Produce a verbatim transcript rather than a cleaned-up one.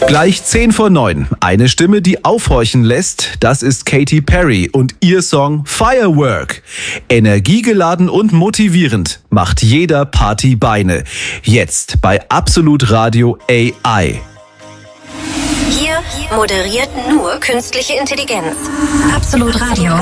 Gleich zehn vor neun. Eine Stimme, die aufhorchen lässt, das ist Katy Perry und ihr Song Firework. Energiegeladen und motivierend macht jeder Party Beine. Jetzt bei Absolut Radio A I. Hier moderiert nur künstliche Intelligenz. Absolut Radio.